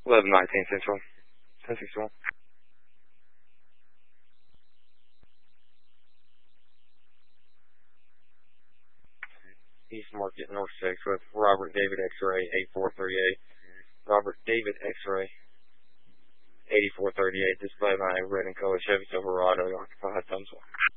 1119 Central. 1061. East Market, North 6 with Robert David X-Ray 8438. Robert David X-Ray 8438. Display line red and color Chevy Silverado occupied thumbs up.